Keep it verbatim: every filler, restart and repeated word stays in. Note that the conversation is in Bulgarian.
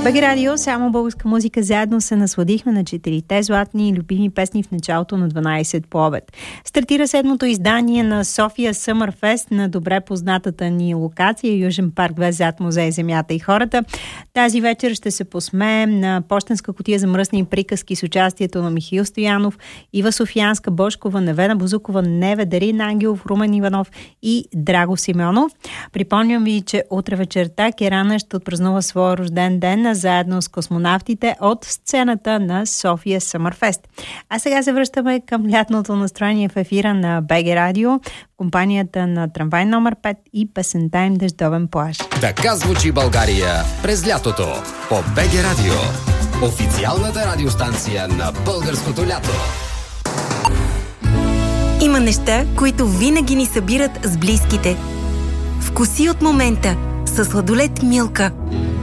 БГ Радио, само българска музика, заедно се насладихме на четирите златни и любими песни в началото на дванайсет по обед. Стартира седмото издание на София Съмърфест на добре познатата ни локация Южен парк две зад музей Земята и хората. Тази вечер ще се посмеем на пощенска кутия за мръсни приказки с участието на Михаил Стоянов, Ива Софиянска, Божкова, Невена Бузукова, Неве, Дарин Ангелов, Румен Иванов и Драго Симеонов. Припомням ви, че утре вечерта Керана ще отпразнува своя рожден ден заедно с космонавтите от сцената на София Съмърфест. А сега се връщаме към лятното настроение в ефира на БГ Радио, в компанията на трамвай номер пет и песента им Дъждовен плаж. Така звучи България през лятото по БГ Радио, официалната радиостанция на българското лято. Има неща, които винаги ни събират с близките. Вкуси от момента със сладолед Милка.